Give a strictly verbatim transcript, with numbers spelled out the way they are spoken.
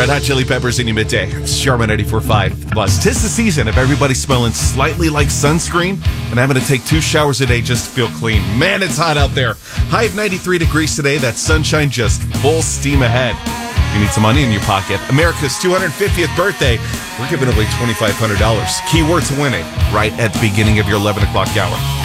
Red Hot Chili Peppers in your midday. It's Charmin ninety-four point five. Plus, tis the season of everybody smelling slightly like sunscreen and having to take two showers a day just to feel clean. Man, it's hot out there. High of ninety-three degrees today. That sunshine just full steam ahead. You need some money in your pocket. America's two hundred fiftieth birthday. We're giving away twenty-five hundred dollars. Keyword to winning right at the beginning of your eleven o'clock hour.